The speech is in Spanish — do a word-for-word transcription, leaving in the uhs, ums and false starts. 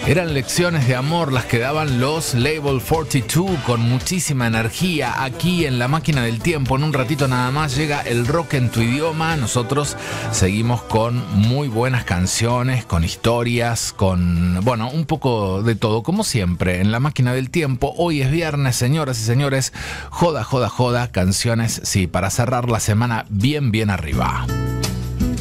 Eran lecciones de amor las que daban los Label cuarenta y dos con muchísima energía aquí en La Máquina del Tiempo. En un ratito nada más llega el rock en tu idioma. Nosotros seguimos con muy buenas canciones, con historias, con, bueno, un poco de todo, como siempre, en La Máquina del Tiempo. Hoy es viernes, señoras y señores. Joda, joda, joda. Canciones, sí, para cerrar la semana bien, bien arriba.